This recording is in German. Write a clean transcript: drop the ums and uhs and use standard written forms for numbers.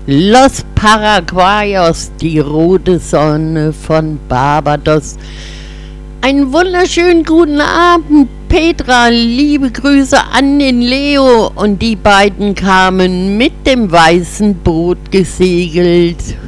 Los Paraguayos, die rote Sonne von Barbados. Einen wunderschönen guten Abend, Petra. Liebe Grüße an den Leo. Und die beiden kamen mit dem weißen Boot gesegelt.